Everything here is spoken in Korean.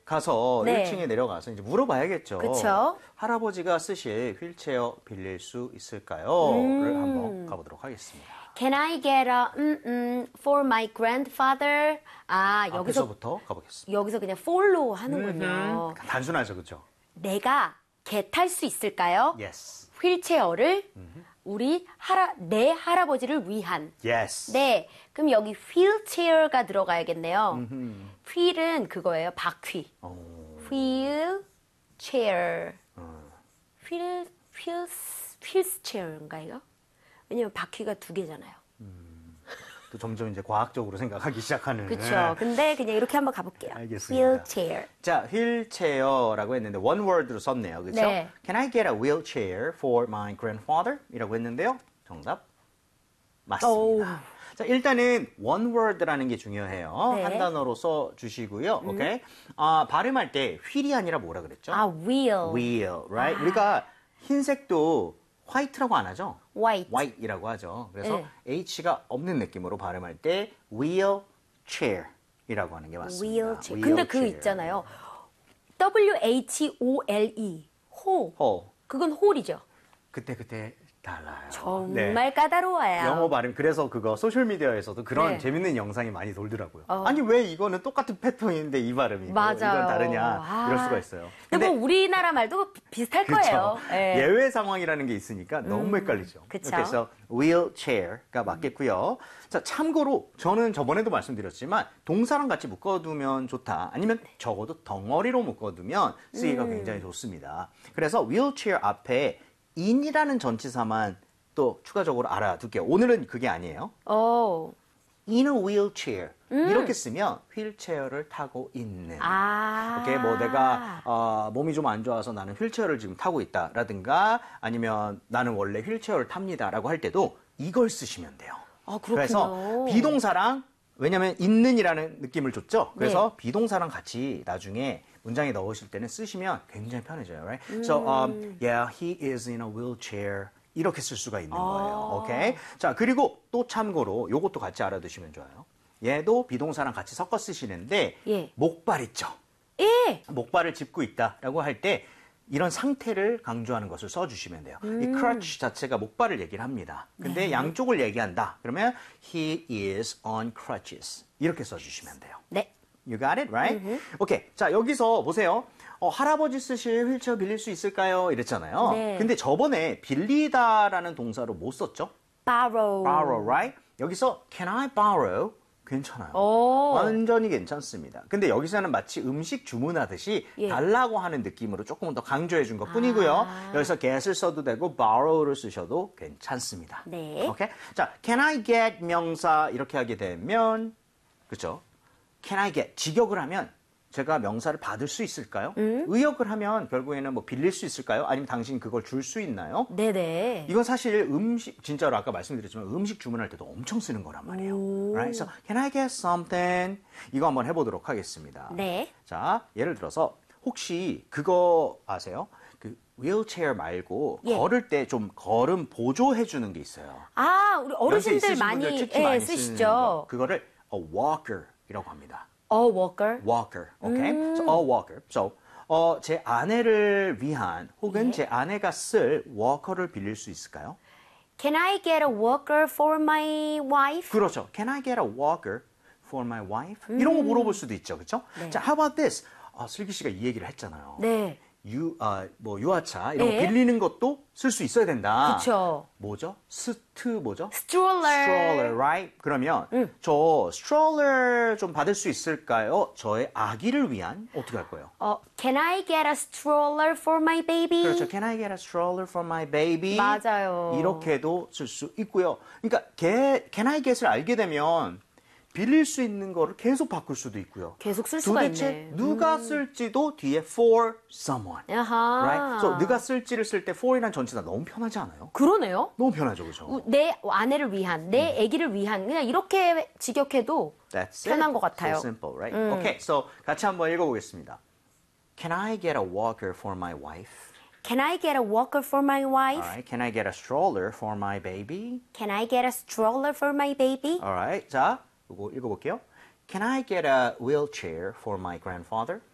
가서 네. 1층에 내려가서 이제 물어봐야겠죠. 그쵸. 할아버지가 쓰실 휠체어 빌릴 수 있을까요?를 한번 가보도록 하겠습니다. Can I get a for my grandfather? 아, 여기서부터 가보겠습니다. 여기서 그냥 for로 하는군요. 단순하죠, 그렇죠? 내가 탈 수 있을까요? Yes. 휠체어를 내 할아버지를 위한. Yes. 네. 그럼 여기 wheelchair가 들어가야겠네요. wheel은 그거예요. 바퀴. wheelchair. wheelchair인가 이거? 왜냐면 바퀴가 두 개잖아요. 또 점점 이제 과학적으로 생각하기 시작하는. 그렇죠. 근데 그냥 이렇게 한번 가볼게요. 알겠습니다. wheelchair. 자, 휠체어라고 했는데 one word로 썼네요. 그렇죠? 네. Can I get a wheelchair for my grandfather? 이라고 했는데요. 정답 맞습니다. 자, 일단은 one word라는 게 중요해요. 네. 한 단어로 써 주시고요. 오케이? 발음할 때 휠이 아니라 뭐라 그랬죠? wheel. wheel, right? 우리가 흰색도 화이트라고 안 하죠? white. white이라고 하죠. 그래서 네. H가 없는 느낌으로 발음할 때 wheelchair이라고 하는 게 맞습니다. wheelchair. 근데 그 있잖아요. WHOLE. 홀. 그건 홀이죠. 그때 달라요. 정말 까다로워요. 영어 발음. 그래서 그거 소셜미디어에서도 그런 네. 재밌는 영상이 많이 돌더라고요. 아니 왜 이거는 똑같은 패턴인데 이 발음이고 맞아요. 이건 다르냐 이럴 수가 있어요. 근데 뭐 우리나라 말도 비슷할 거예요. 예. 예외 상황이라는 게 있으니까 너무 헷갈리죠. 그쵸. 그래서 wheelchair가 맞겠고요. 자, 참고로 저는 저번에도 말씀드렸지만 동사랑 같이 묶어두면 좋다. 아니면 적어도 덩어리로 묶어두면 쓰기가 굉장히 좋습니다. 그래서 wheelchair 앞에 in이라는 전치사만 또 추가적으로 알아둘게요. 오늘은 그게 아니에요. in a wheelchair 이렇게 쓰면 휠체어를 타고 있는. 오케이, 뭐 내가 몸이 좀 안 좋아서 나는 휠체어를 지금 타고 있다라든가 아니면 나는 원래 휠체어를 탑니다라고 할 때도 이걸 쓰시면 돼요. 그렇군요. 그래서 비동사랑 왜냐면 있는이라는 느낌을 줬죠. 그래서 네. 비동사랑 같이 나중에 문장에 넣으실 때는 쓰시면 굉장히 편해져요. Right? So, yeah, he is in a wheelchair. 이렇게 쓸 수가 있는 거예요. 오케이? 자, 그리고 또 참고로 요것도 같이 알아두시면 좋아요. 얘도 비동사랑 같이 섞어 쓰시는데 예. 목발 있죠. 예. 목발을 짚고 있다라고 할 때 이런 상태를 강조하는 것을 써주시면 돼요. 이 crutch 자체가 목발을 얘기를 합니다. 근데 양쪽을 얘기한다. 그러면 he is on crutches. 이렇게 써주시면 돼요. 네. You got it, right? 오케이. 자, 여기서 보세요. 할아버지 쓰실 휠체어 빌릴 수 있을까요? 이랬잖아요. 네. 근데 저번에 빌리다라는 동사로 뭐 썼죠? borrow. borrow, right? 여기서 can I borrow? 괜찮아요. 완전히 괜찮습니다. 근데 여기서는 마치 음식 주문하듯이 예. 달라고 하는 느낌으로 조금 더 강조해 준 것 뿐이고요. 여기서 get을 써도 되고 borrow를 쓰셔도 괜찮습니다. 네. 오케이? 자, can I get 명사 이렇게 하게 되면 그렇죠? Can I get 직역을 하면 제가 명사를 받을 수 있을까요? 의역을 하면 결국에는 뭐 빌릴 수 있을까요? 아니면 당신 그걸 줄 수 있나요? 네네. 이건 사실 음식 진짜로 아까 말씀드렸지만 음식 주문할 때도 엄청 쓰는 거란 말이에요. Right? So, can I get something? 이거 한번 해보도록 하겠습니다. 네. 자, 예를 들어서 혹시 그거 아세요? 그 휠체어 말고 예. 걸을 때 좀 걸음 보조해 주는 게 있어요. 우리 연세 어르신들 있으신 분들 많이, 특히 많이 쓰는 거. 쓰시죠. 그거를 a walker이라고 합니다. walker. walker, okay? So a walker. So 제 아내를 위한 혹은 제 아내가 쓸 walker를 빌릴 수 있을까요? Can I get a walker for my wife? 그렇죠. Can I get a walker for my wife? 이런 거 물어볼 수도 있죠, 그렇죠? 네. 자, how about this? 슬기 씨가 이 얘기를 했잖아요. 네. 뭐 유아차 이런 네. 거 빌리는 것도 쓸 수 있어야 된다. 그쵸. 뭐죠? 뭐죠? stroller. stroller, right? 그러면 저 stroller 좀 받을 수 있을까요? 저의 아기를 위한 어떻게 할 거예요? Can I get a stroller for my baby? 그렇죠. Can I get a stroller for my baby? 맞아요. 이렇게도 쓸 수 있고요. 그러니까 can I get을 알게 되면 빌릴 수 있는 거를 계속 바꿀 수도 있고요. 계속 쓸 수가 도대체 있네. 누가 쓸지도 뒤에 for someone. 아하. Right? So 누가 쓸지를 쓸 때 for이란 전치사 너무 편하지 않아요? 그러네요. 너무 편하죠, 그렇죠? 내 아내를 위한, 내 아기를 위한, 그냥 이렇게 직역해도 That's 편한 it. 것 같아요. So simple, right? Okay, so 같이 한번 읽어보겠습니다. Can I get a walker for my wife? Can I get a walker for my wife? Alright, can I get a stroller for my baby? Can I get a stroller for my baby? Alright, 자, 이거 읽어볼게요. Can I get a wheelchair for my grandfather?